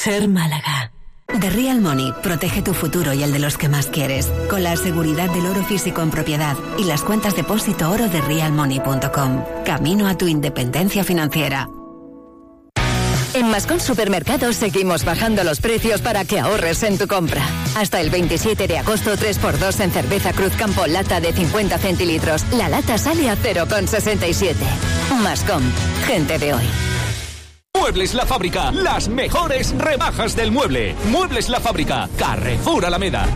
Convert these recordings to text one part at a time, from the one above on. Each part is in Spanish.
Ser Málaga. The Real Money protege tu futuro y el de los que más quieres, con la seguridad del oro físico en propiedad y las cuentas depósito oro de realmoney.com. Camino a tu independencia financiera. En Mascón Supermercados seguimos bajando los precios para que ahorres en tu compra. Hasta el 27 de agosto, 3x2 en cerveza Cruz Campo lata de 50 centilitros. La lata sale a 0,67. Mascón, gente de hoy. Muebles La Fábrica, las mejores rebajas del mueble. Muebles La Fábrica, Carrefour Alameda.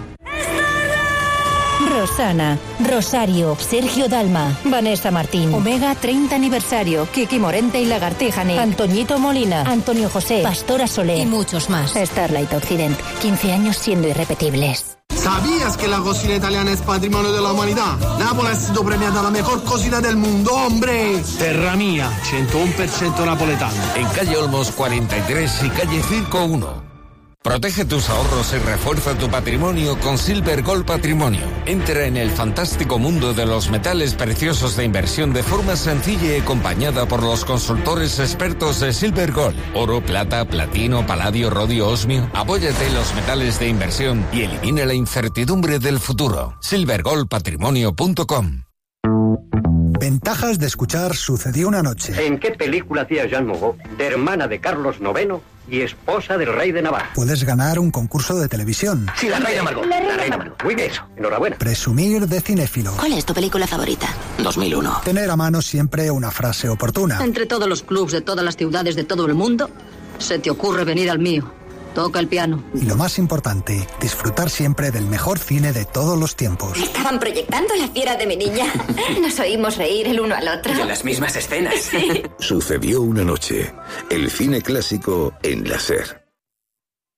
Rosana, Rosario, Sergio Dalma, Vanessa Martín, Omega 30 aniversario, Kiki Morente y Lagartijani, Antoñito Molina, Antonio José, Pastora Solé y muchos más. Starlight Occident, 15 años siendo irrepetibles. ¿Sabías que la cocina italiana es patrimonio de la humanidad? Nápoles ha sido premiata la mejor cocina del mundo, hombre. Terra mía, 101% napoletano. En calle Olmos 43 y calle Circo 1. Protege tus ahorros y refuerza tu patrimonio con Silver Gold Patrimonio. Entra en el fantástico mundo de los metales preciosos de inversión de forma sencilla y acompañada por los consultores expertos de Silver Gold. Oro, plata, platino, paladio, rodio, osmio. Apóyate en los metales de inversión y elimina la incertidumbre del futuro. silvergoldpatrimonio.com. Ventajas de escuchar Sucedió una noche. ¿En qué película hacía Jean Moreau, hermana de Carlos IX y esposa del rey de Navarra? Puedes ganar un concurso de televisión. Sí, la reina Margot. La reina Margot. Muy bien, eso. Enhorabuena. Presumir de cinéfilo. ¿Cuál es tu película favorita? 2001. Tener a mano siempre una frase oportuna. Entre todos los clubs de todas las ciudades de todo el mundo, se te ocurre venir al mío. Toca el piano. Y lo más importante, disfrutar siempre del mejor cine de todos los tiempos. Estaban proyectando La fiera de mi niña. Nos oímos reír el uno al otro. Y en las mismas escenas. Sí. Sucedió una noche. El cine clásico en la SER.